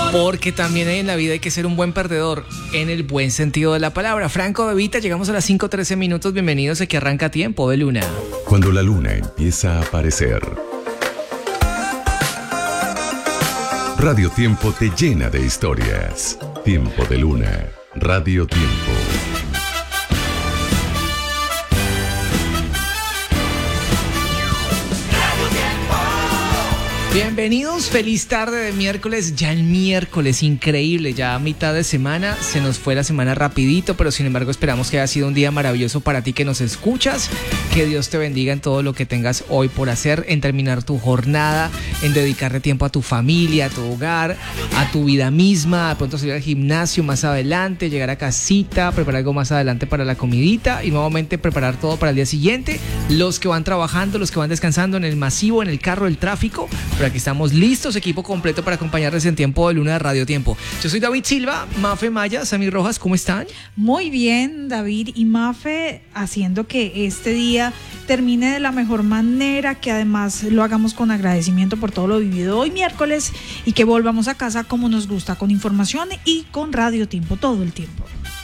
Porque también en la vida hay que ser un buen perdedor, en el buen sentido de la palabra. Franco De Vita, llegamos a las 5:13 minutos. Bienvenidos a que arranca Tiempo de Luna. Cuando la luna empieza a aparecer, Radio Tiempo te llena de historias. Tiempo de Luna, Radio Tiempo. Bienvenidos, feliz tarde de miércoles, ya el miércoles, increíble, ya a mitad de semana, se nos fue la semana rapidito, pero sin embargo esperamos que haya sido un día maravilloso para ti que nos escuchas, que Dios te bendiga en todo lo que tengas hoy por hacer, en terminar tu jornada, en dedicarle tiempo a tu familia, a tu hogar, a tu vida misma, de pronto salir al gimnasio más adelante, llegar a casita, preparar algo más adelante para la comidita y nuevamente preparar todo para el día siguiente, los que van trabajando, los que van descansando en el masivo, en el carro, el tráfico. Pero aquí estamos listos, equipo completo para acompañarles en Tiempo de Luna de Radio Tiempo. Yo soy David Silva, Mafe Maya, Sammy Rojas, ¿cómo están? Muy bien, David y Mafe, haciendo que este día termine de la mejor manera, que además lo hagamos con agradecimiento por todo lo vivido hoy miércoles y que volvamos a casa como nos gusta, con información y con Radio Tiempo todo el tiempo.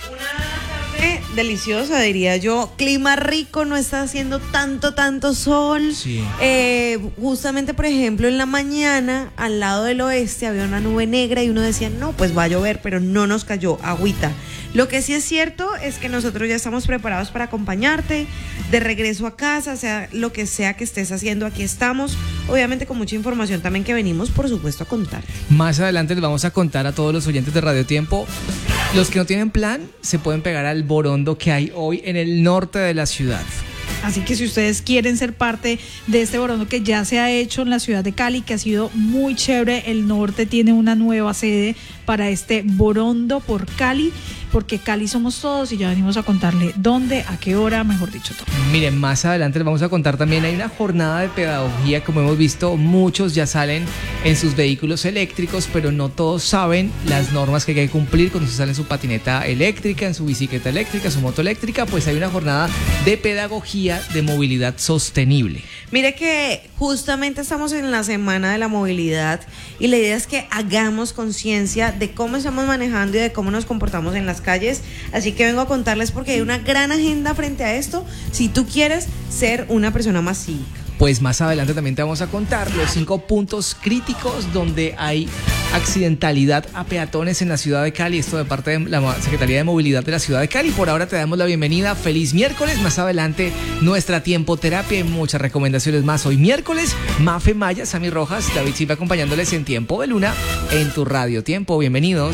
Deliciosa, diría yo. Clima rico, no está haciendo tanto sol. Sí. Justamente, por ejemplo, en la mañana, al lado del oeste, había una nube negra y uno decía, no, pues va a llover, pero no nos cayó agüita. Lo que sí es cierto es que nosotros ya estamos preparados para acompañarte de regreso a casa, sea lo que sea que estés haciendo, aquí estamos. Obviamente con mucha información también que venimos, por supuesto, a contar. Más adelante les vamos a contar a todos los oyentes de Radio Tiempo. Los que no tienen plan se pueden pegar al borondo que hay hoy en el norte de la ciudad. Así que si ustedes quieren ser parte de este borondo que ya se ha hecho en la ciudad de Cali, que ha sido muy chévere, el norte tiene una nueva sede para este borondo por Cali, porque Cali somos todos y ya venimos a contarle dónde, a qué hora, mejor dicho todo. Miren, más adelante les vamos a contar también, hay una jornada de pedagogía, como hemos visto, muchos ya salen en sus vehículos eléctricos, pero no todos saben las normas que hay que cumplir cuando se sale en su patineta eléctrica, en su bicicleta eléctrica, su moto eléctrica, pues hay una jornada de pedagogía de movilidad sostenible. Mire que justamente estamos en la semana de la movilidad y la idea es que hagamos conciencia de cómo estamos manejando y de cómo nos comportamos en las calles, así que vengo a contarles porque hay una gran agenda frente a esto si tú quieres ser una persona más cívica. Pues más adelante también te vamos a contar los 5 puntos críticos donde hay accidentalidad a peatones en la ciudad de Cali. Esto de parte de la Secretaría de Movilidad de la ciudad de Cali. Por ahora te damos la bienvenida. Feliz miércoles. Más adelante nuestra tiempoterapia y muchas recomendaciones más. Hoy miércoles, Mafe Maya, Sammy Rojas, David Silva acompañándoles en Tiempo de Luna en tu Radio Tiempo. Bienvenidos.